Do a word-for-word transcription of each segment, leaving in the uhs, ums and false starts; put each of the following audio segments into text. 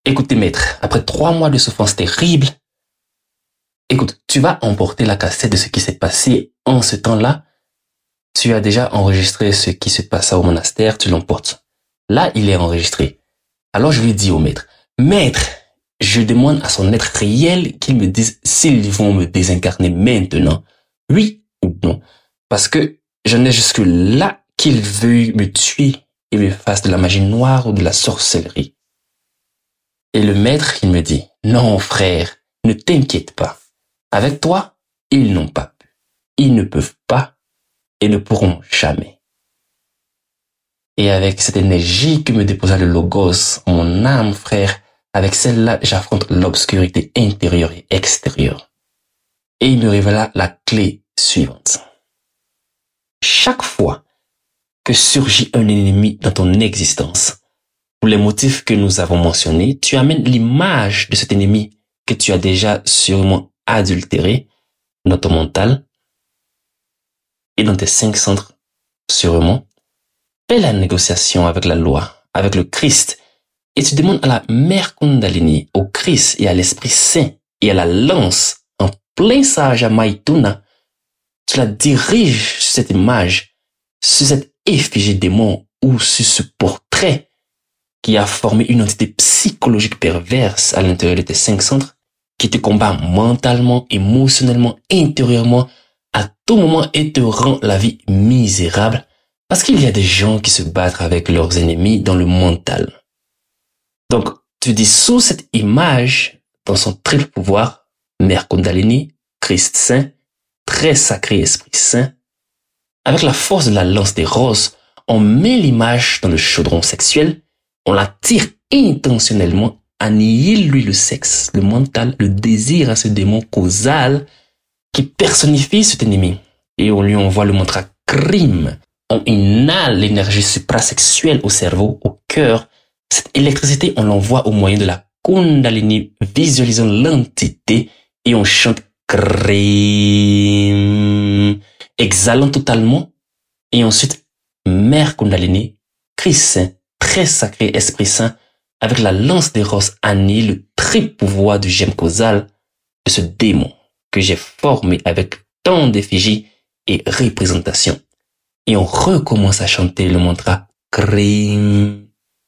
Écoutez, maître, après trois mois de souffrance terrible, écoute, tu vas emporter la cassette de ce qui s'est passé en ce temps-là. Tu as déjà enregistré ce qui se passa au monastère, tu l'emportes. Là, il est enregistré. Alors je lui dis au maître, maître, je demande à son être réel qu'il me dise s'ils vont me désincarner maintenant, oui ou non. Parce que j'en ai jusque là qu'il veuille me tuer et me fasse de la magie noire ou de la sorcellerie. Et le maître, il me dit, non frère, ne t'inquiète pas. Avec toi, ils n'ont pas pu. Ils ne peuvent pas et ne pourront jamais. Et avec cette énergie que me déposa le Logos, mon âme, frère, avec celle-là, j'affronte l'obscurité intérieure et extérieure. Et il me révéla la clé suivante. Chaque fois que surgit un ennemi dans ton existence, pour les motifs que nous avons mentionnés, tu amènes l'image de cet ennemi que tu as déjà sûrement adultéré dans ton mental et dans tes cinq centres sûrement. Fais la négociation avec la loi, avec le Christ, et tu demandes à la mère Kundalini, au Christ et à l'Esprit Saint et à la lance en plein Sahaja Maituna, tu la diriges sur cette image, sur cette effigie démon ou sur ce portrait qui a formé une entité psychologique perverse à l'intérieur de tes cinq centres, qui te combat mentalement, émotionnellement, intérieurement, à tout moment et te rend la vie misérable, parce qu'il y a des gens qui se battent avec leurs ennemis dans le mental. Donc, tu dissous cette image dans son triple pouvoir, Mère Kundalini, Christ Saint, très sacré Esprit Saint. Avec la force de la lance des roses, on met l'image dans le chaudron sexuel, on la tire intentionnellement, annihile-lui le sexe, le mental, le désir à ce démon causal qui personnifie cet ennemi. Et on lui envoie le mantra crime. On inhale l'énergie suprasexuelle au cerveau, au cœur. Cette électricité, on l'envoie au moyen de la Kundalini, visualisant l'entité, et on chante crime, exhalant totalement. Et ensuite, Mère Kundalini, Christ Saint, très sacré Esprit Saint, avec la lance des roses annihile le triple pouvoir du gemme causal de ce démon que j'ai formé avec tant d'effigies et représentations. Et on recommence à chanter le mantra crime.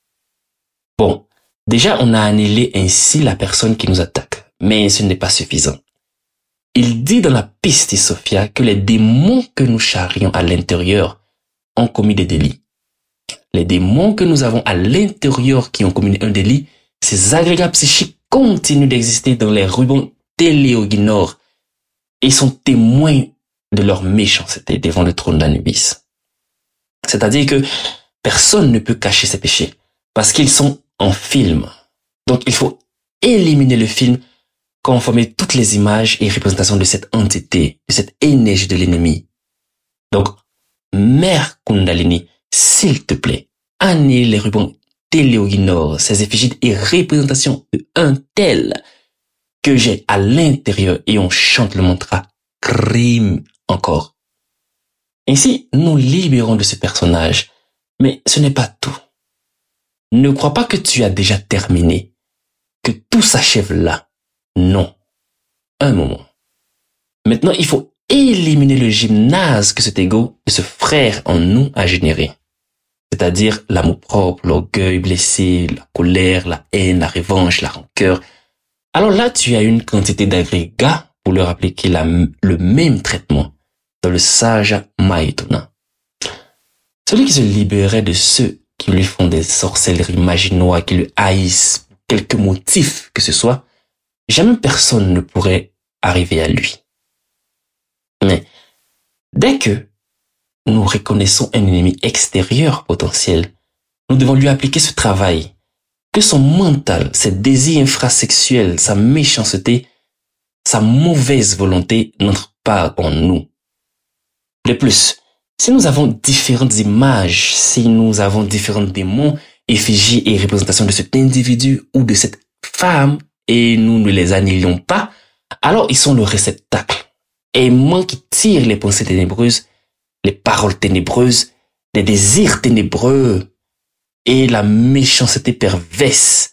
Bon, déjà on a annihilé ainsi la personne qui nous attaque, mais ce n'est pas suffisant. Il dit dans la Pistis Sophia que les démons que nous charrions à l'intérieur ont commis des délits. Les démons que nous avons à l'intérieur qui ont commis un délit, ces agrégats psychiques continuent d'exister dans les rubans téléoginores et sont témoins de leur méchanceté devant le trône d'Anubis. C'est-à-dire que personne ne peut cacher ses péchés parce qu'ils sont en film. Donc il faut éliminer le film, conformer toutes les images et représentations de cette entité, de cette énergie de l'ennemi. Donc, Mère Kundalini, s'il te plaît, annule les rubans téléoginores, ces effigies et représentations de un tel que j'ai à l'intérieur, et on chante le mantra crime encore. Ainsi, nous libérons de ce personnage, mais ce n'est pas tout. Ne crois pas que tu as déjà terminé, que tout s'achève là. Non. Un moment. Maintenant, il faut éliminer le gymnase que cet ego, ce frère en nous a généré. C'est-à-dire l'amour-propre, l'orgueil blessé, la colère, la haine, la revanche, la rancœur. Alors là, tu as une quantité d'agrégats pour leur appliquer la, le même traitement dans le Sahaja Maituna. Celui qui se libérait de ceux qui lui font des sorcelleries, magie noire, qui le haïssent, quelque motif que ce soit, jamais personne ne pourrait arriver à lui. Mais dès que nous reconnaissons un ennemi extérieur potentiel, nous devons lui appliquer ce travail, que son mental, ses désirs infrasexuels, sa méchanceté, sa mauvaise volonté n'entrent pas en nous. De plus, si nous avons différentes images, si nous avons différents démons, effigies et représentations de cet individu ou de cette femme, et nous ne les annihilons pas, alors ils sont le réceptacle. Aimant qui tire les pensées ténébreuses, les paroles ténébreuses, les désirs ténébreux et la méchanceté perverse